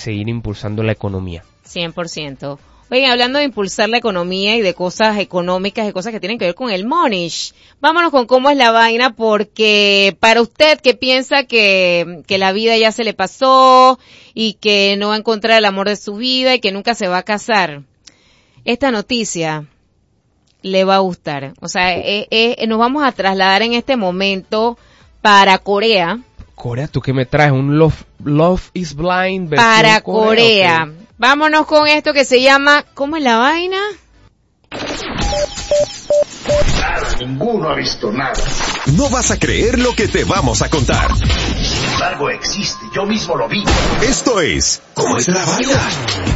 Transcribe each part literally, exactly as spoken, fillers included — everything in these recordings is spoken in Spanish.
seguir impulsando la economía. cien por ciento. Oigan, hablando de impulsar la economía y de cosas económicas, de cosas que tienen que ver con el Monish, vámonos con cómo es la vaina, porque para usted que piensa que, que la vida ya se le pasó y que no va a encontrar el amor de su vida y que nunca se va a casar, esta noticia le va a gustar. O sea, eh, eh, nos vamos a trasladar en este momento para Corea. Corea, ¿tú qué me traes? ¿Un Love, Love is Blind versión Para Corea. Corea? Okay. Vámonos con esto que se llama, ¿cómo es la vaina? Nada, ninguno ha visto nada. No vas a creer lo que te vamos a contar. Sin embargo, existe, yo mismo lo vi. Esto es, ¿cómo es la vaina?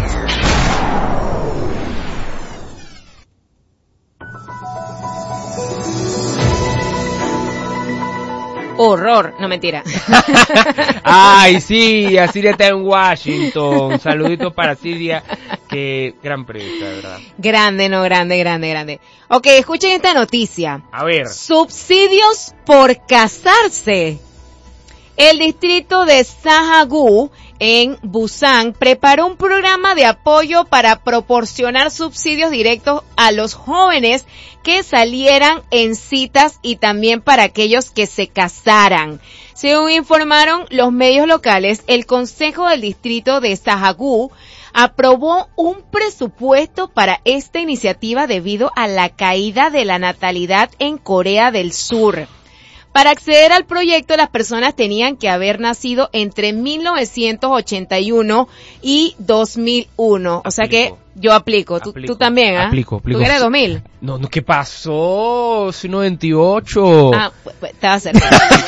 Horror, no mentira. Ay, sí, Asiria está en Washington. Saludito para Asiria, que gran periodista, de verdad. Grande, no, grande, grande, grande. Ok, escuchen esta noticia. A ver. Subsidios por casarse. El distrito de Sahagu, en Busan, preparó un programa de apoyo para proporcionar subsidios directos a los jóvenes que salieran en citas y también para aquellos que se casaran. Según informaron los medios locales, el Consejo del Distrito de Sahagu aprobó un presupuesto para esta iniciativa debido a la caída de la natalidad en Corea del Sur. Para acceder al proyecto, las personas tenían que haber nacido entre mil novecientos ochenta y uno y dos mil uno. O sea Aplico. que yo aplico. ¿Tú, Aplico. tú también, ¿ah? ¿eh? Aplico, aplico. ¿Tú eres dos mil? No, no, ¿qué pasó? Soy noventa y ocho. Ah, pues, pues estaba cerca.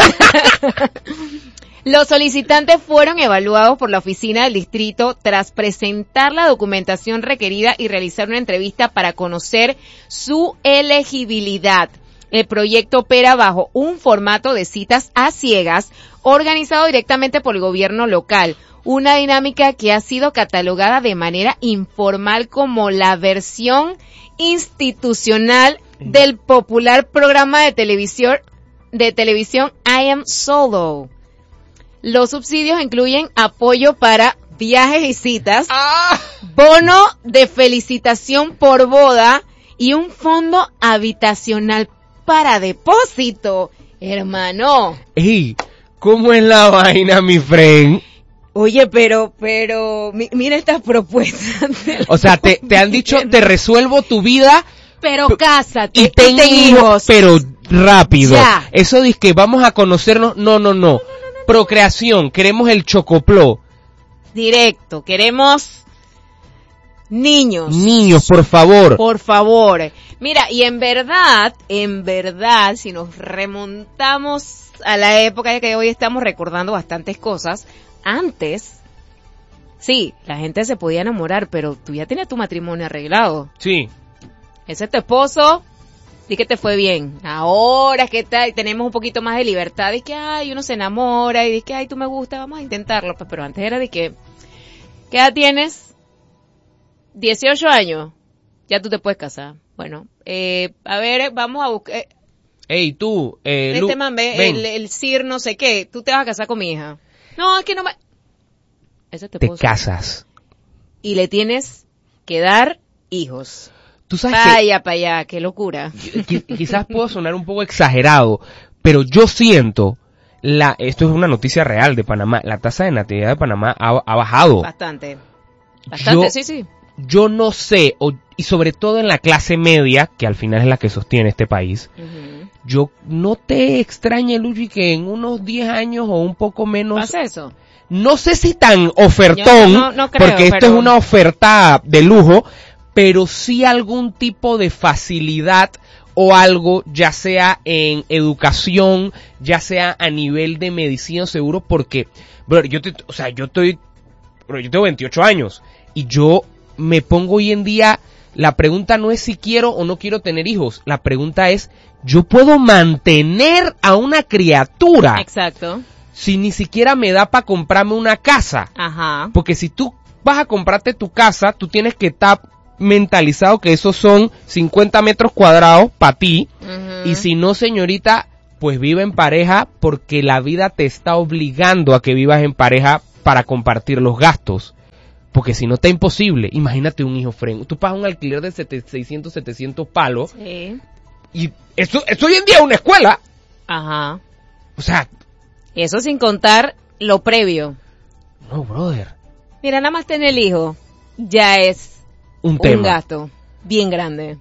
Los solicitantes fueron evaluados por la oficina del distrito tras presentar la documentación requerida y realizar una entrevista para conocer su elegibilidad. El proyecto opera bajo un formato de citas a ciegas organizado directamente por el gobierno local, una dinámica que ha sido catalogada de manera informal como la versión institucional del popular programa de televisión de televisión I Am Solo. Los subsidios incluyen apoyo para viajes y citas, ¡Ah! bono de felicitación por boda y un fondo habitacional para depósito, hermano. Ey, ¿cómo es la vaina, mi friend? Oye, pero, pero, mi, mira estas propuestas. O sea, te, te han dicho, te resuelvo tu vida. Pero cásate y ten, y ten hijos, hijos. pero rápido. Ya. Eso dice que vamos a conocernos. No, no, no. Procreación, queremos el chocoplo. Directo, queremos niños. Niños, por favor. Por favor. Mira, y en verdad, en verdad, si nos remontamos a la época que hoy estamos recordando bastantes cosas, antes, sí, la gente se podía enamorar, pero tú ya tienes tu matrimonio arreglado. Sí. Ese es tu esposo, di que te fue bien. Ahora es que tal, tenemos un poquito más de libertad, y que, ay, uno se enamora, y di que, ay, tú me gusta, vamos a intentarlo. Pues, pero antes era de que, ¿qué edad tienes? dieciocho años, ya tú te puedes casar. Bueno, eh, a ver, vamos a buscar. Ey, tú, eh, Este Lu, man ve, ven. el, el Sir no sé qué, tú te vas a casar con mi hija. No, es que no me... Ese es tu Te esposo. casas. Y le tienes que dar hijos. Tú sabes Vaya para allá, qué locura. que qui- quizás puedo sonar un poco exagerado, pero yo siento, la, esto es una noticia real de Panamá, la tasa de natalidad de Panamá ha, ha bajado. Bastante. Bastante, Yo- sí, sí. Yo no sé, o- y sobre todo en la clase media, que al final es la que sostiene este país, Uh-huh. yo no te extrañe, Luigi, que en unos diez años o un poco menos, ¿Pasa eso? no sé si tan ofertón, Yo no- no creo, porque esto pero- es una oferta de lujo, pero sí algún tipo de facilidad o algo, ya sea en educación, ya sea a nivel de medicina seguro, porque, bro, yo te, o sea, yo estoy, bro, yo tengo veintiocho años, y yo me pongo hoy en día, la pregunta no es si quiero o no quiero tener hijos, la pregunta es, ¿yo puedo mantener a una criatura Exacto. si ni siquiera me da para comprarme una casa? Ajá. Porque si tú vas a comprarte tu casa, tú tienes que estar mentalizado que esos son cincuenta metros cuadrados para ti. Uh-huh. Y si no, señorita, pues vive en pareja porque la vida te está obligando a que vivas en pareja para compartir los gastos. Porque si no está imposible, imagínate un hijo, Fren. Tú pagas un alquiler de seiscientos, setecientos palos. Sí. Y eso, eso hoy en día es una escuela. Ajá. O sea. Eso sin contar lo previo. No, brother. Mira, nada más tener el hijo ya es un, un tema. gasto bien grande.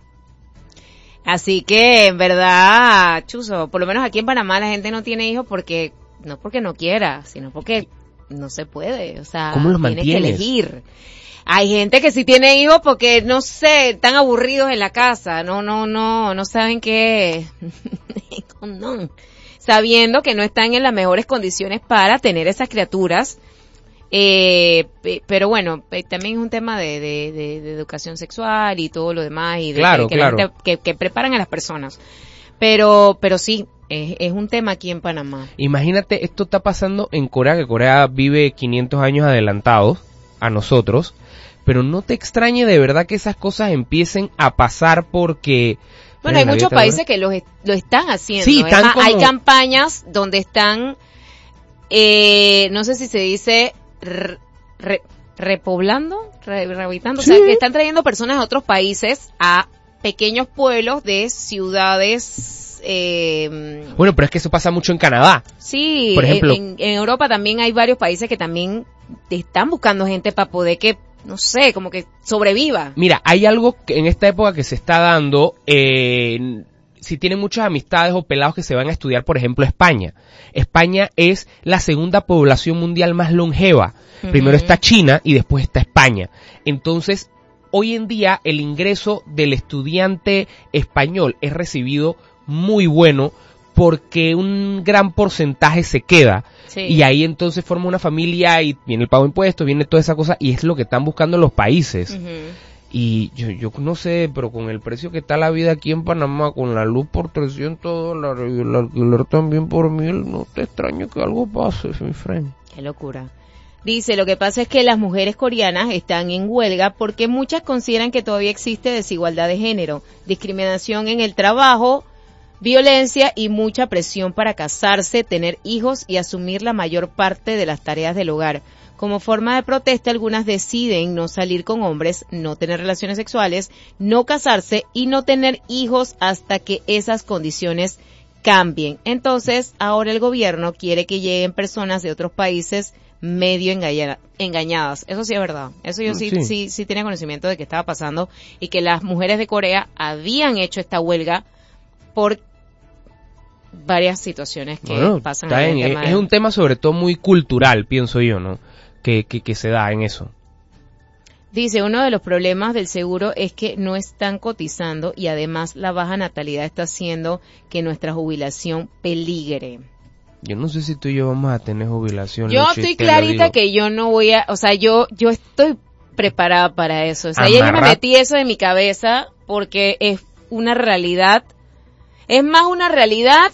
Así que, en verdad, chuzo, por lo menos aquí en Panamá la gente no tiene hijos porque, no porque no quiera, sino porque no se puede. O sea, ¿cómo los tiene mantienes? que elegir. Hay gente que sí tiene hijos porque, no sé, están aburridos en la casa, no, no, no, no saben qué, no, sabiendo que no están en las mejores condiciones para tener esas criaturas, eh, pero bueno, también es un tema de, de, de, de educación sexual y todo lo demás, y de claro, que, claro. La gente, que, que preparan a las personas, pero, pero sí, es, es un tema aquí en Panamá. Imagínate, esto está pasando en Corea, que Corea vive quinientos años adelantados a nosotros, pero no te extrañe de verdad que esas cosas empiecen a pasar porque... Bueno, hay muchos países que lo, lo están haciendo. Sí, es más, como... hay campañas donde están, eh, no sé si se dice, re, re, repoblando, re, rehabilitando, sí. O sea, que están trayendo personas de otros países a pequeños pueblos de ciudades. Eh, bueno, pero es que eso pasa mucho en Canadá. Sí, por ejemplo, en, en Europa también hay varios países que también están buscando gente para poder que, no sé, como que sobreviva. Mira, hay algo que en esta época que se está dando, eh, si tienen muchas amistades o pelados que se van a estudiar, por ejemplo, España. España es la segunda población mundial más longeva. Uh-huh. Primero está China y después está España. Entonces, hoy en día el ingreso del estudiante español es recibido muy bueno porque un gran porcentaje se queda. Sí. Y ahí entonces forma una familia y viene el pago de impuestos, viene toda esa cosa y es lo que están buscando los países. Uh-huh. Y yo, yo no sé, pero con el precio que está la vida aquí en Panamá, con la luz por trescientos dólares y el alquiler también por mil, no te extraño que algo pase, mi friend. Qué locura. Dice, lo que pasa es que las mujeres coreanas están en huelga porque muchas consideran que todavía existe desigualdad de género, discriminación en el trabajo, violencia y mucha presión para casarse, tener hijos y asumir la mayor parte de las tareas del hogar. Como forma de protesta, algunas deciden no salir con hombres, no tener relaciones sexuales, no casarse y no tener hijos hasta que esas condiciones cambien. Entonces, ahora el gobierno quiere que lleguen personas de otros países medio engaña, engañadas. Eso sí es verdad. Eso yo sí, sí, sí, sí tenía conocimiento de que estaba pasando y que las mujeres de Corea habían hecho esta huelga por varias situaciones que bueno, pasan. En el tema es, de... es un tema sobre todo muy cultural, pienso yo, ¿no? Que, que, que se da en eso. Dice, uno de los problemas del seguro es que no están cotizando y además la baja natalidad está haciendo que nuestra jubilación peligre. Yo no sé si tú y yo vamos a tener jubilación. Yo Luchi, estoy clarita que yo no voy a, o sea, yo yo estoy preparada para eso. O sea, ya yo me metí eso en mi cabeza porque es una realidad, es más una realidad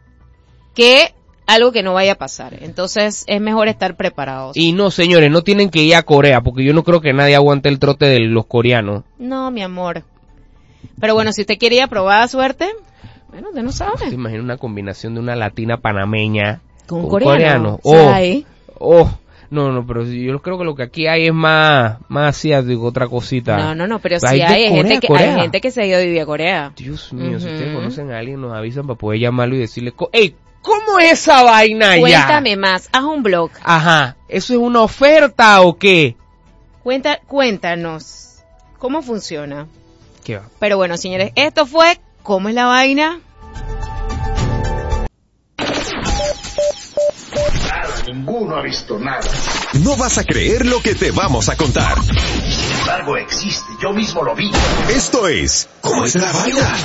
que algo que no vaya a pasar. Entonces es mejor estar preparados. Y no, señores, no tienen que ir a Corea porque yo no creo que nadie aguante el trote de los coreanos. No, mi amor. Pero bueno, si usted quiere ir a probar suerte, bueno, usted no sabe. ¿Se imagina una combinación de una latina panameña con, con coreano? coreano? Oh, oh, no, no, pero yo creo que lo que aquí hay es más, más asiático, otra cosita. No, no, no, pero sí hay, hay, Corea, gente que, hay gente que se ha ido a vivir a Corea. Dios mío, uh-huh. Si ustedes conocen a alguien, nos avisan para poder llamarlo y decirle, ¡ey! ¿Cómo es esa vaina allá? Cuéntame más, haz un blog. Ajá, ¿eso es una oferta o qué? Cuenta, cuéntanos, ¿cómo funciona? ¿Qué va? Pero bueno, señores, esto fue ¿Cómo es la vaina? Nada, ninguno ha visto nada. No vas a creer lo que te vamos a contar. Sin embargo, existe, yo mismo lo vi. Esto es ¿Cómo es la vaina?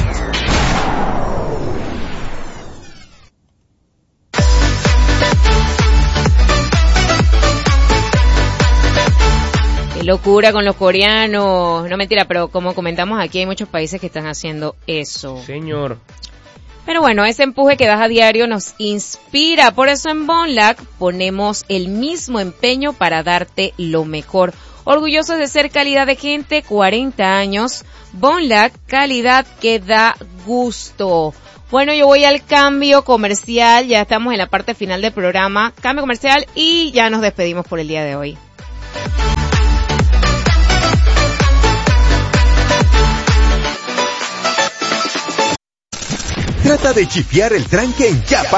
Locura con los coreanos, no mentira, pero como comentamos aquí hay muchos países que están haciendo eso. Señor. Pero bueno, ese empuje que das a diario nos inspira, por eso en Bonlac ponemos el mismo empeño para darte lo mejor. Orgullosos de ser calidad de gente, cuarenta años, Bonlac, calidad que da gusto. Bueno, yo voy al cambio comercial, ya estamos en la parte final del programa, cambio comercial y ya nos despedimos por el día de hoy. Trata de chifiar el tranque en Yapa.